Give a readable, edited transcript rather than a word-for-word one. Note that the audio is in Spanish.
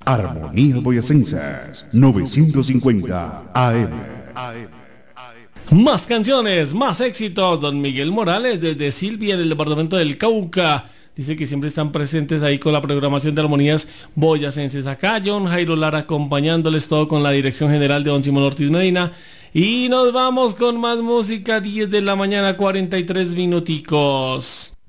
Armonía Boyacenses 950 AM. Más canciones, más éxitos. Don Miguel Morales desde Silvia, del departamento del Cauca. Dice que siempre están presentes ahí con la programación de Armonías Boyacenses. Acá John Jairo Lara acompañándoles todo con la dirección general de Don Simón Ortiz Medina. Y nos vamos con más música, 10 de la mañana, 43 minuticos.